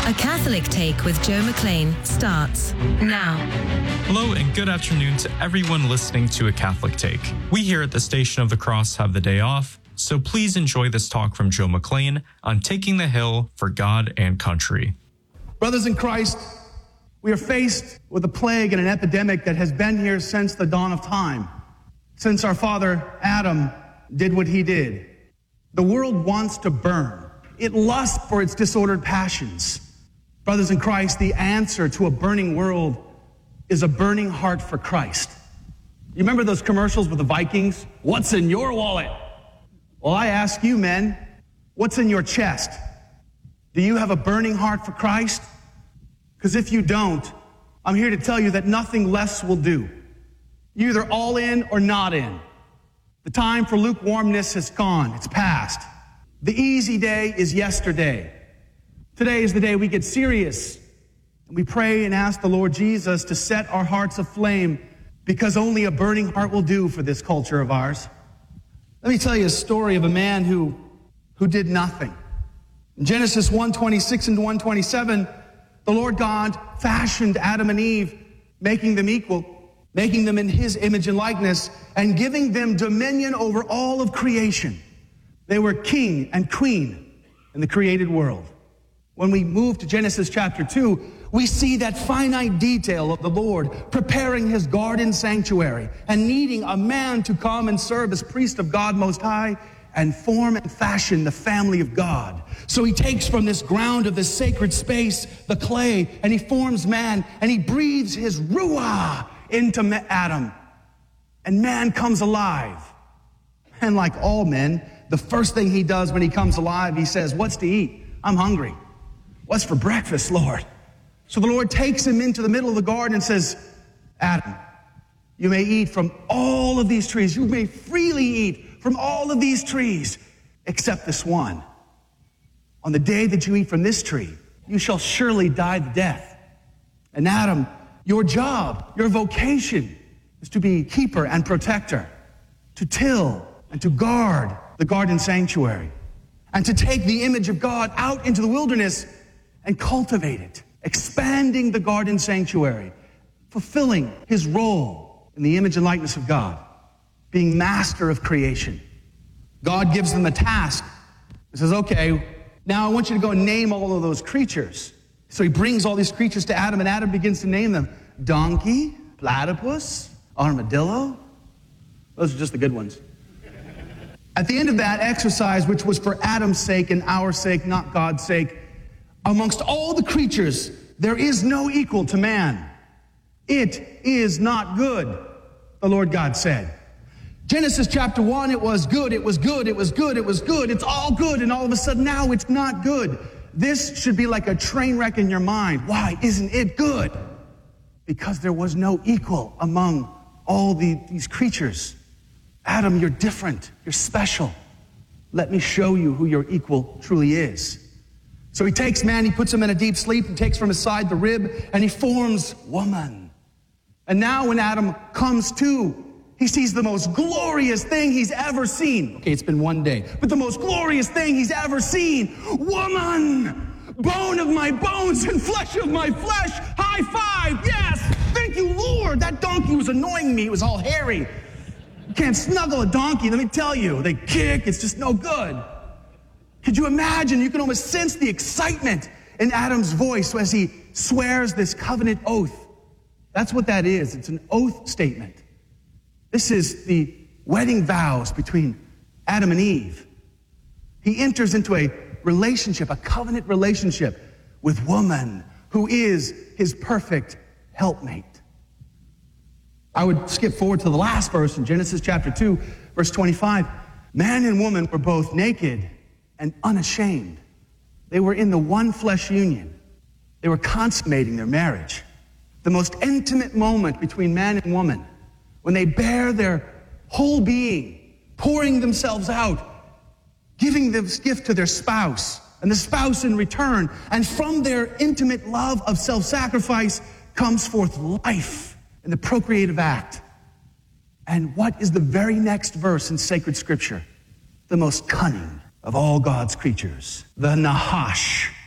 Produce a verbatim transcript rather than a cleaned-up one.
A Catholic Take with Joe McLean starts now. Hello and good afternoon to everyone listening to A Catholic Take. We here at the Station of the Cross have the day off, so please enjoy this talk from Joe McLean on taking the hill for God and country. Brothers in Christ, we are faced with a plague and an epidemic that has been here since the dawn of time, since our father Adam did what he did. The world wants to burn. It lusts for its disordered passions. Brothers in Christ, the answer to a burning world is a burning heart for Christ. You remember those commercials with the Vikings? What's in your wallet? Well, I ask you, men, what's in your chest? Do you have a burning heart for Christ? Because if you don't, I'm here to tell you that nothing less will do. You're either all in or not in. The time for lukewarmness has gone. It's past. The easy day is yesterday. Today is the day we get serious and we pray and ask the Lord Jesus to set our hearts aflame, because only a burning heart will do for this culture of ours. Let me tell you a story of a man who, who did nothing. In Genesis one twenty-six and one twenty-seven, the Lord God fashioned Adam and Eve, making them equal, making them in his image and likeness, and giving them dominion over all of creation. They were king and queen in the created world. When we move to Genesis chapter two, we see that finite detail of the Lord preparing his garden sanctuary and needing a man to come and serve as priest of God Most High and form and fashion the family of God. So he takes from this ground of this sacred space the clay, and he forms man, and he breathes his ruah into Adam, and man comes alive. And like all men, the first thing he does when he comes alive, he says, "What's to eat? I'm hungry. What's for breakfast, Lord?" So the Lord takes him into the middle of the garden and says, "Adam, you may eat from all of these trees. You may freely eat from all of these trees, except this one. On the day that you eat from this tree, you shall surely die the death." And Adam, your job, your vocation is to be keeper and protector, to till and to guard the garden sanctuary, and to take the image of God out into the wilderness and cultivate it, expanding the garden sanctuary, fulfilling his role in the image and likeness of God, being master of creation. God gives them a task. He says, "Okay, now I want you to go and name all of those creatures." So he brings all these creatures to Adam, and Adam begins to name them. Donkey, platypus, armadillo. Those are just the good ones. At the end of that exercise, which was for Adam's sake and our sake, not God's sake, amongst all the creatures, there is no equal to man. It is not good, the Lord God said. Genesis chapter one, it was good, it was good, it was good, it was good. It's all good, and all of a sudden now it's not good. This should be like a train wreck in your mind. Why isn't it good? Because there was no equal among all the, these creatures. Adam, you're different. You're special. Let me show you who your equal truly is. So he takes man, he puts him in a deep sleep, and takes from his side the rib, and he forms woman. And now when Adam comes to, he sees the most glorious thing he's ever seen. Okay, it's been one day, but the most glorious thing he's ever seen. Woman, bone of my bones and flesh of my flesh. High five, yes. Thank you, Lord. That donkey was annoying me. It was all hairy. You can't snuggle a donkey, let me tell you. They kick, it's just no good. Could you imagine? You can almost sense the excitement in Adam's voice as he swears this covenant oath. That's what that is. It's an oath statement. This is the wedding vows between Adam and Eve. He enters into a relationship, a covenant relationship with woman who is his perfect helpmate. I would skip forward to the last verse in Genesis chapter two, verse twenty-five. Man and woman were both naked and unashamed. They were in the one flesh union. They were consummating their marriage. The most intimate moment between man and woman, when they bear their whole being, pouring themselves out, giving this gift to their spouse, and the spouse in return. And from their intimate love of self-sacrifice comes forth life in the procreative act. And what is the very next verse in sacred scripture? The most cunning of all God's creatures, the Nahash,